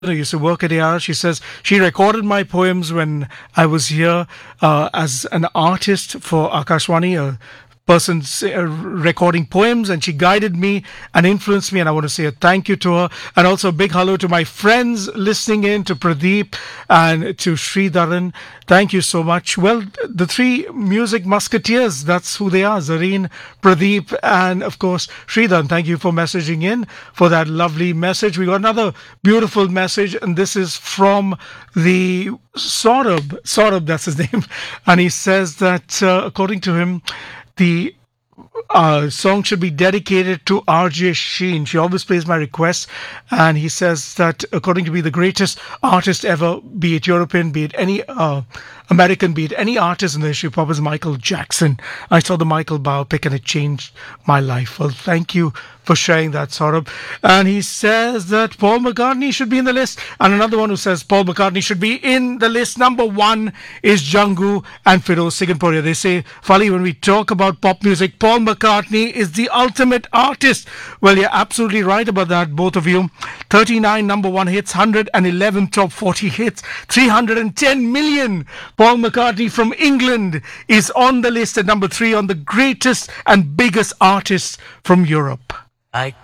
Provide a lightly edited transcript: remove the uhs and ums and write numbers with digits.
who used to work at AR. She says she recorded my poems when I was here as an artist for Akashwani, a person recording poems, and she guided me and influenced me, and I want to say a thank you to her, and also a big hello to my friends listening in, to Pradeep and to Sridharan. Thank you so much. Well, the three music musketeers, that's who they are: Zareen, Pradeep, and of course Sridharan. Thank you for messaging in, for that lovely message. We got another beautiful message, and this is from the Saurabh, that's his name, and he says that according to him, the song should be dedicated to RJ Sheen. She always plays my requests, and he says that according to me, the greatest artist ever, be it European, be it any American, be it any artist in the history of pop, is Michael Jackson. I saw the Michael biopic and it changed my life. Well, thank you for sharing that, Saurabh. And he says that Paul McCartney should be in the list. And another one who says Paul McCartney should be in the list. Number one is Django and Firoz Siganporia. They say, Fali, when we talk about pop music, Paul McCartney is the ultimate artist. Well, you're absolutely right about that, both of you. 39 number one hits, 111 top 40 hits, 310 million. Paul McCartney from England is on the list at number 3 on the greatest and biggest artists from Europe. I